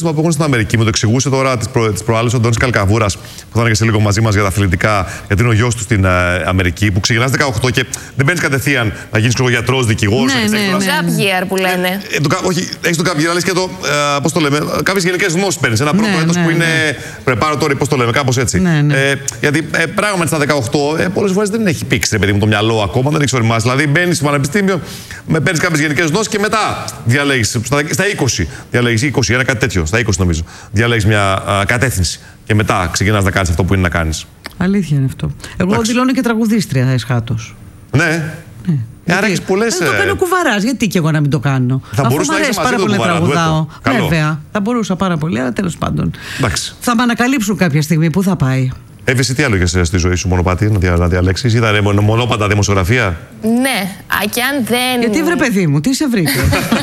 σύστημα που έχουν στην Αμερική. Μου το εξηγούσε τώρα τις προάλλες ο Αντώνης Καλκαβούρας, που θα είναι και σε λίγο μαζί μας για τα αθλητικά, γιατί είναι ο γιος του στην Αμερική, που ξεκινάς 18 και δεν μπαίνεις κατευθείαν να γίνεις γιατρός, δικηγόρος. Ναι. Gap year που λένε. Όχι, έχεις το gap year, αλλά έχεις και το. Πώς το λέμε, κάποιες γενικές γνώσεις παίρνεις. Ένα πρώτο έτος που είναι preparatory, πώς το λέμε, κάπως έτσι. Γιατί πράγματι στα 18 πολλές φορές δεν έχει πήξει, παιδί μου, το μυαλό ακόμα, δεν έχει οριμάσει. Δηλαδή μπαίνεις στο πανεπιστήμιο, παίρνεις κάποιες γενικές γνώσεις και μετά διαλέγεις. Στα 20 διαλέγεις, 21, κάτι τέτοιο, στα 20 νομίζω. Διαλέγεις μια κατεύθυνση και μετά ξεκινάς να κάνεις αυτό που είναι να κάνεις. Αλήθεια είναι αυτό. Εγώ δηλώνω και τραγουδίστρια εσχάτως. Ναι. Άρα έχεις πολλές. Το κάνω κουβαράς, γιατί και εγώ να μην το κάνω. Θα μπορούσα να έχεις μαζί το κουβαρά, τραγουδάω. Βέβαια, θα μπορούσα πάρα πολύ, αλλά τέλος πάντων. Εντάξει. Θα με ανακαλύψουν κάποια στιγμή. Πού θα πάει. Εύη, τι άλλο είχες στη ζωή σου, μονοπάτι, να διαλέξεις? Ήταν μονόπατα δημοσιογραφία? Ναι, και αν δεν. Γιατί βρε παιδί μου, τι σε βρήκε?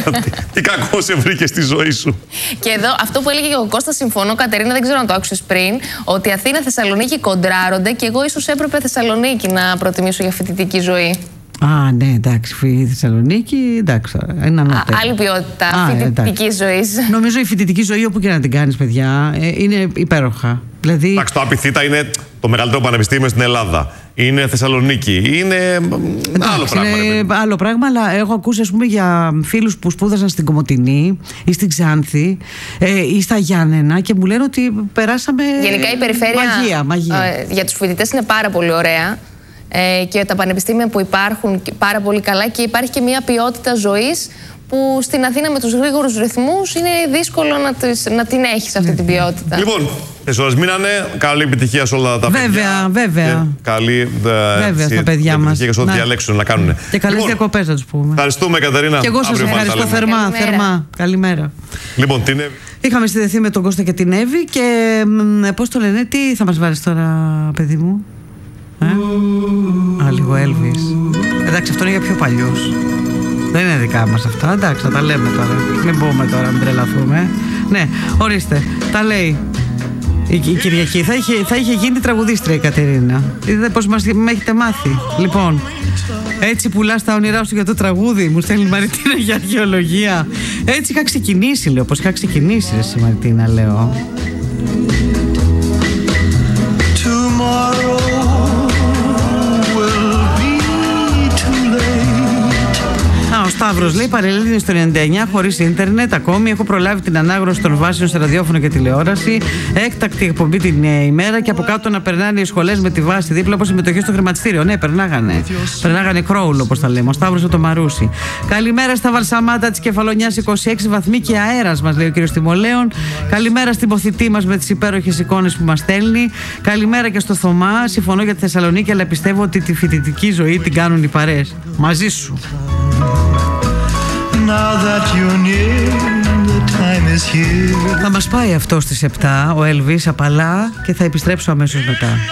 Τι κακό σε βρήκε στη ζωή σου? Και εδώ αυτό που έλεγε και ο Κώστας, συμφωνώ, Κατερίνα, δεν ξέρω αν το άκουσες πριν, ότι Αθήνα, Θεσσαλονίκη κοντράρονται και εγώ ίσως έπρεπε Θεσσαλονίκη να προτιμήσω για φοιτητική ζωή. Α, ναι, εντάξει, η Θεσσαλονίκη, εντάξει, είναι ανώτερη. Άλλη ποιότητα φοιτητικής ζωής. Νομίζω η φοιτητική ζωή, όπου και να την κάνεις, παιδιά, είναι υπέροχα. Δηλαδή... Εντάξει, το Απιθύτα είναι το μεγαλύτερο πανεπιστήμιο στην Ελλάδα. Είναι Θεσσαλονίκη. Είναι άλλο πράγμα. Είναι άλλο πράγμα, αλλά έχω ακούσει, ας πούμε, για φίλους που σπούδασαν στην Κομοτηνή ή στην Ξάνθη ή στα Γιάννενα και μου λένε ότι περάσαμε. Γενικά η περιφέρεια μαγεία. Για τους φοιτητές είναι πάρα πολύ ωραία. Και τα πανεπιστήμια που υπάρχουν πάρα πολύ καλά, και υπάρχει και μια ποιότητα ζωής που στην Αθήνα με τους γρήγορους ρυθμούς είναι δύσκολο να την έχεις αυτή την ποιότητα. Λοιπόν, 4 ώρες μείνανε. Καλή επιτυχία σε όλα τα παιδιά. Βέβαια. Καλή στα παιδιά μας. Και σε ό,τι διαλέξουν να κάνουν. Και καλές διακοπές, να τους πούμε. Ευχαριστούμε, Κατερίνα. Και εγώ σας ευχαριστώ θερμά. Καλημέρα. Λοιπόν, την Εύη. Είχαμε συνδεθεί με τον Κώστα και την Εύη και πώς το λένε, τι θα μας βάλεις τώρα, παιδί μου? Λίγο Elvis. Εντάξει, αυτό είναι για πιο παλιούς. Δεν είναι δικά μας αυτά. Εντάξει, θα τα λέμε τώρα. Μην πούμε τώρα, μην τρελαθούμε. Ναι, ορίστε, τα λέει η Κυριακή. Θα είχε γίνει τραγουδίστρια η Κατερίνα. Είδατε πως με έχετε μάθει. Λοιπόν, έτσι πουλάς τα όνειρά σου για το τραγούδι. Μου στέλνει η Μαριτίνα για αρχαιολογία. Έτσι είχα ξεκινήσει, λέω. Πως είχα ξεκινήσει, εσύ Μαριτίνα, λέω. Ο Σταύρος λέει: Παρελίδη στο 99, χωρίς ίντερνετ ακόμη. Έχω προλάβει την ανάγνωση των βάσεων σε ραδιόφωνο και τηλεόραση. Έκτακτη εκπομπή την ημέρα και από κάτω να περνάνε οι σχολές με τη βάση δίπλα, όπως συμμετοχή στο χρηματιστήριο. Ναι, περνάγανε. Περνάγανε κρόουλ, όπως τα λέμε. Ο Σταύρος από το Μαρούσι. Καλημέρα στα Βαλσαμάτα της Κεφαλονιάς, 26 βαθμοί και αέρας, μας λέει ο κύριος Τιμολέων. Καλημέρα στην ποθητή μας με τις υπέροχες εικόνες που μας στέλνει. Καλημέρα και στο Θωμά. Συμφωνώ για τη Θεσσαλονίκη, αλλά πιστεύω ότι τη φοιτητική ζωή την κάνουν οι παρέες. Μαζί σου. Θα μας πάει αυτό στις 7 ο Elvis απαλά και θα επιστρέψω αμέσως μετά.